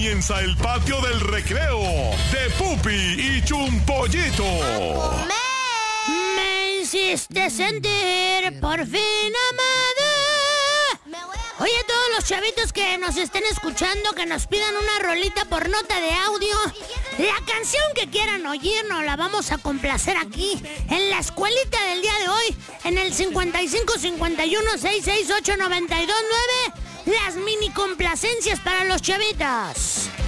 comienza el patio del recreo de Pupi y Chumpollito. Me hiciste sentir por fin amada. Oye, todos los chavitos que nos estén escuchando, que nos pidan una rolita por nota de audio, la canción que quieran oír, nos la vamos a complacer aquí, en la escuelita del día de hoy, en el 55 51 668 92 9, las mini complacencias para los chavitos.